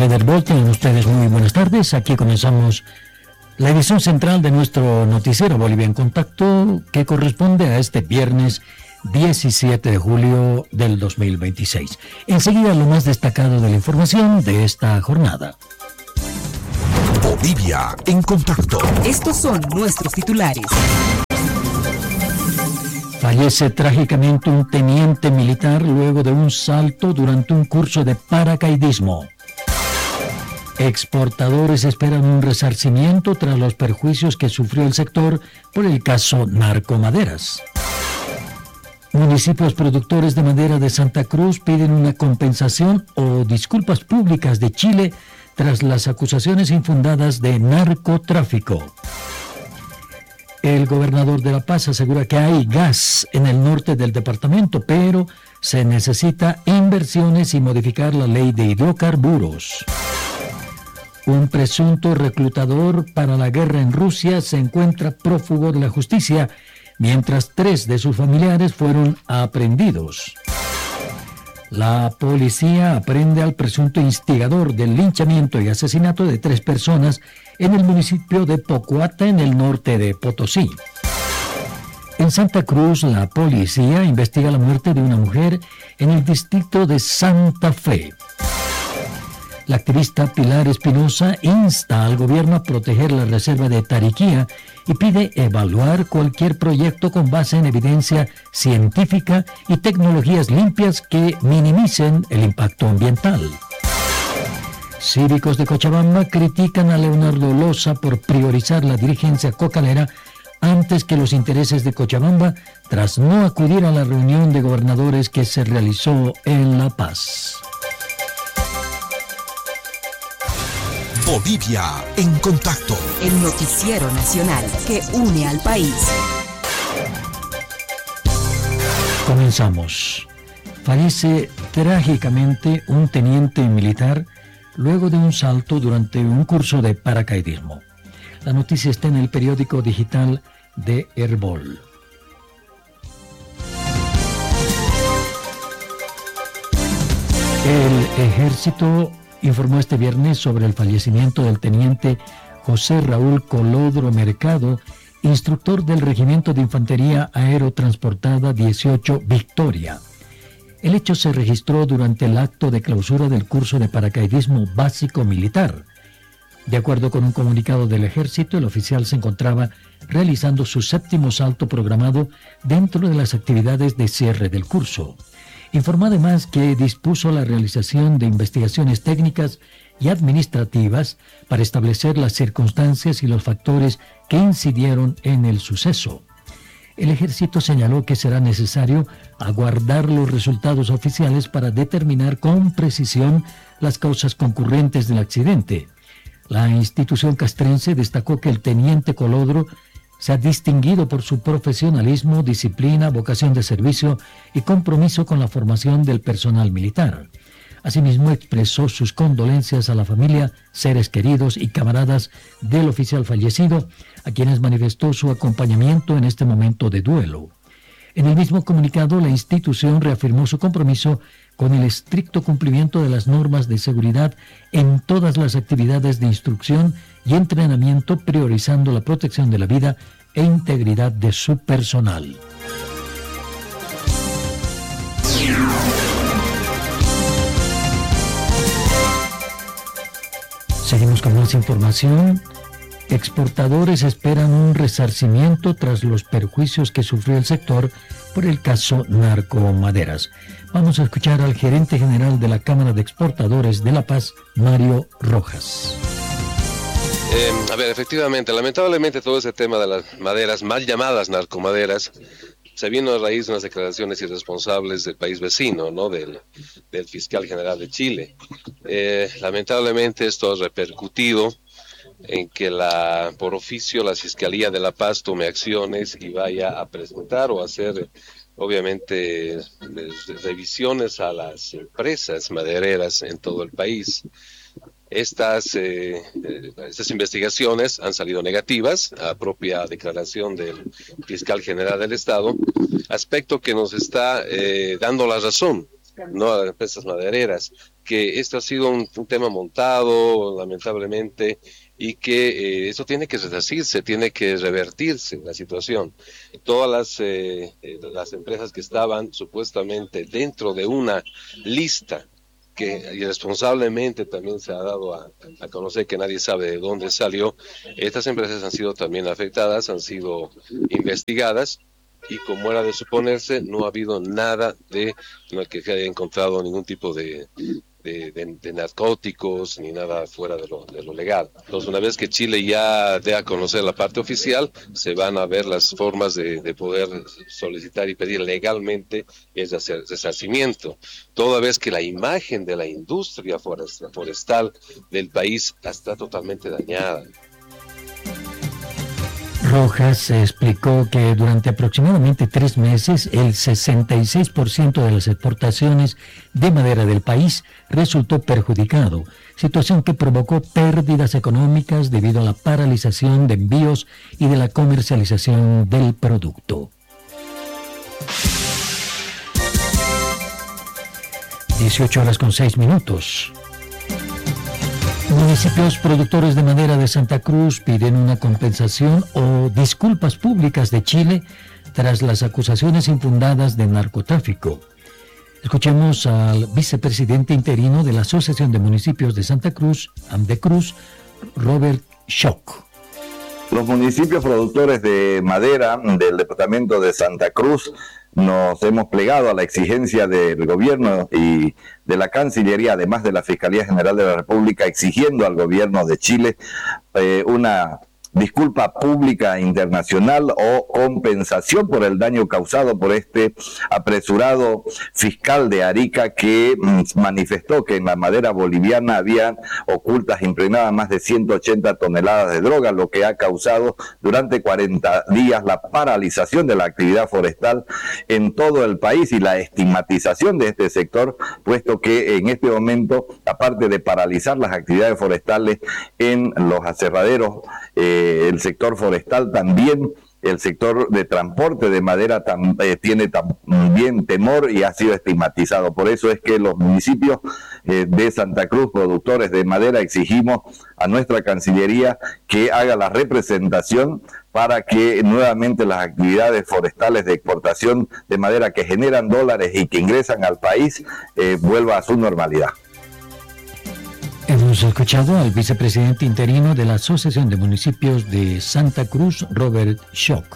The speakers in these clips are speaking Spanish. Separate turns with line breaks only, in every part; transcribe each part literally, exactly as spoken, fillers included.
Herbol, tengan ustedes muy buenas tardes. Aquí comenzamos la edición central de nuestro noticiero Bolivia en Contacto, que corresponde a este viernes diecisiete de julio del dos mil veintiséis. Enseguida lo más destacado de la información de esta jornada.
Bolivia en Contacto.
Estos son nuestros titulares.
Fallece trágicamente un teniente militar luego de un salto durante un curso de paracaidismo. Exportadores esperan un resarcimiento tras los perjuicios que sufrió el sector por el caso Narcomaderas. Municipios productores de madera de Santa Cruz piden una compensación o disculpas públicas de Chile tras las acusaciones infundadas de narcotráfico. El gobernador de La Paz asegura que hay gas en el norte del departamento, pero se necesita inversiones y modificar la ley de hidrocarburos. Un presunto reclutador para la guerra en Rusia se encuentra prófugo de la justicia, mientras tres de sus familiares fueron aprehendidos. La policía aprende al presunto instigador del linchamiento y asesinato de tres personas en el municipio de Pocuata, en el norte de Potosí. En Santa Cruz, la policía investiga la muerte de una mujer en el distrito de Santa Fe. La activista Pilar Espinosa insta al gobierno a proteger la reserva de Tariquía y pide evaluar cualquier proyecto con base en evidencia científica y tecnologías limpias que minimicen el impacto ambiental. Cívicos de Cochabamba critican a Leonardo Loza por priorizar la dirigencia cocalera antes que los intereses de Cochabamba, tras no acudir a la reunión de gobernadores que se realizó en La Paz.
Bolivia en Contacto.
El noticiero nacional que une al país.
Comenzamos. Fallece trágicamente un teniente militar luego de un salto durante un curso de paracaidismo. La noticia está en el periódico digital de Herbol. El ejército informó este viernes sobre el fallecimiento del teniente José Raúl Colodro Mercado, instructor del Regimiento de Infantería Aerotransportada dieciocho Victoria. El hecho se registró durante el acto de clausura del curso de paracaidismo básico militar. De acuerdo con un comunicado del ejército, el oficial se encontraba realizando su séptimo salto programado dentro de las actividades de cierre del curso. Informó además que dispuso la realización de investigaciones técnicas y administrativas para establecer las circunstancias y los factores que incidieron en el suceso. El ejército señaló que será necesario aguardar los resultados oficiales para determinar con precisión las causas concurrentes del accidente. La institución castrense destacó que el teniente Colodro se ha distinguido por su profesionalismo, disciplina, vocación de servicio y compromiso con la formación del personal militar. Asimismo, expresó sus condolencias a la familia, seres queridos y camaradas del oficial fallecido, a quienes manifestó su acompañamiento en este momento de duelo. En el mismo comunicado, la institución reafirmó su compromiso con el estricto cumplimiento de las normas de seguridad en todas las actividades de instrucción y entrenamiento, priorizando la protección de la vida e integridad de su personal. Seguimos con más información. Exportadores esperan un resarcimiento tras los perjuicios que sufrió el sector por el caso Narcomaderas. Vamos a escuchar al gerente general de la Cámara de Exportadores de La Paz, Mario Rojas.
Eh, a ver, efectivamente, lamentablemente todo ese tema de las maderas, mal llamadas narcomaderas, se vino a raíz de unas declaraciones irresponsables del país vecino, ¿no? Del, del fiscal general de Chile. Eh, lamentablemente esto ha repercutido en que la por oficio la Fiscalía de La Paz tome acciones y vaya a presentar o hacer, obviamente, revisiones a las empresas madereras en todo el país. Estas, eh, estas investigaciones han salido negativas, a propia declaración del fiscal general del Estado, aspecto que nos está eh, dando la razón, no a las empresas madereras, que esto ha sido un, un tema montado, lamentablemente, y que eh, eso tiene que resarcirse, tiene que revertirse la situación. Todas las, eh, eh, las empresas que estaban supuestamente dentro de una lista que irresponsablemente también se ha dado a, a conocer, que nadie sabe de dónde salió, estas empresas han sido también afectadas, han sido investigadas, y como era de suponerse, no ha habido nada de no que se haya encontrado ningún tipo de, de, de, de narcóticos ni nada fuera de lo, de lo legal. Entonces, una vez que Chile ya dé a conocer la parte oficial, se van a ver las formas de, de poder solicitar y pedir legalmente ese resarcimiento, toda vez que la imagen de la industria forestal del país está totalmente dañada.
Rojas explicó que durante aproximadamente tres meses el sesenta y seis por ciento de las exportaciones de madera del país resultó perjudicado, situación que provocó pérdidas económicas debido a la paralización de envíos y de la comercialización del producto. dieciocho horas con seis minutos. Municipios productores de madera de Santa Cruz piden una compensación o disculpas públicas de Chile tras las acusaciones infundadas de narcotráfico. Escuchemos al vicepresidente interino de la Asociación de Municipios de Santa Cruz, AMDECRUZ, Robert Schock.
Los municipios productores de madera del departamento de Santa Cruz nos hemos plegado a la exigencia del gobierno y de la Cancillería, además de la Fiscalía General de la República, exigiendo al gobierno de Chile eh, una disculpa pública internacional o compensación por el daño causado por este apresurado fiscal de Arica que mm, manifestó que en la madera boliviana habían ocultas impregnadas más de ciento ochenta toneladas de droga, lo que ha causado durante cuarenta días la paralización de la actividad forestal en todo el país y la estigmatización de este sector, puesto que en este momento, aparte de paralizar las actividades forestales en los aserraderos, eh, el sector forestal, también el sector de transporte de madera tam, eh, tiene también temor y ha sido estigmatizado. Por eso es que los municipios eh, de Santa Cruz, productores de madera, exigimos a nuestra Cancillería que haga la representación para que nuevamente las actividades forestales de exportación de madera que generan dólares y que ingresan al país eh, vuelva a su normalidad.
Hemos escuchado al vicepresidente interino de la Asociación de Municipios de Santa Cruz, Robert Schock.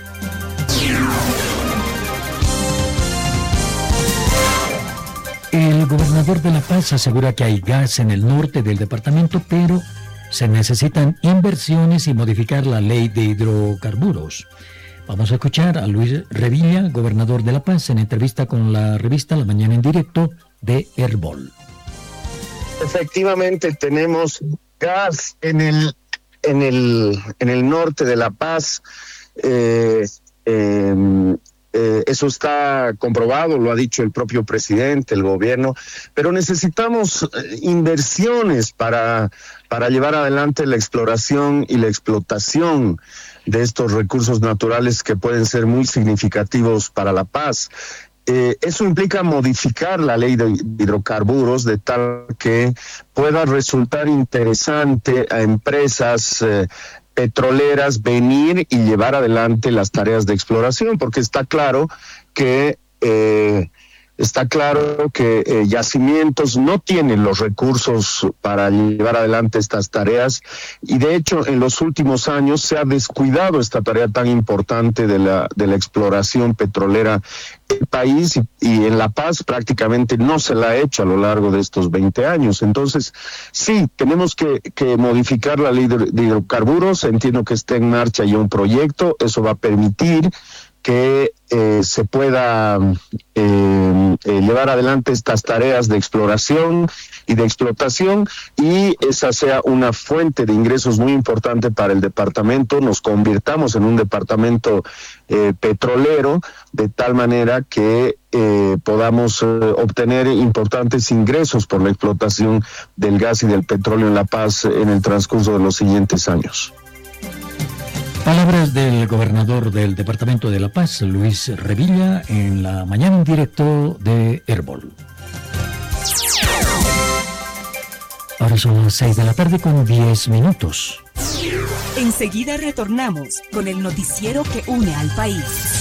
El gobernador de La Paz asegura que hay gas en el norte del departamento, pero se necesitan inversiones y modificar la ley de hidrocarburos. Vamos a escuchar a Luis Revilla, gobernador de La Paz, en entrevista con la revista La Mañana en Directo de Herbol.
Efectivamente tenemos gas en el en el en el norte de La Paz. Eh, eh, eh, eso está comprobado, lo ha dicho el propio presidente, el gobierno, pero necesitamos inversiones para para llevar adelante la exploración y la explotación de estos recursos naturales que pueden ser muy significativos para La Paz. Eh, eso implica modificar la ley de hidrocarburos de tal que pueda resultar interesante a empresas eh, petroleras venir y llevar adelante las tareas de exploración, porque está claro que eh, está claro que eh, Yacimientos no tienen los recursos para llevar adelante estas tareas y de hecho en los últimos años se ha descuidado esta tarea tan importante de la de la exploración petrolera en el país y, y en La Paz prácticamente no se la ha hecho a lo largo de estos veinte años. Entonces, sí, tenemos que, que modificar la ley de, de hidrocarburos. Entiendo que está en marcha ya un proyecto, eso va a permitir que eh, se pueda eh, eh, llevar adelante estas tareas de exploración y de explotación y esa sea una fuente de ingresos muy importante para el departamento, nos convirtamos en un departamento eh, petrolero de tal manera que eh, podamos eh, obtener importantes ingresos por la explotación del gas y del petróleo en La Paz en el transcurso de los siguientes años.
Palabras del gobernador del departamento de La Paz, Luis Revilla, en La Mañana en Directo de Herbol. Ahora son las seis de la tarde con diez minutos.
Enseguida retornamos con el noticiero que une al país.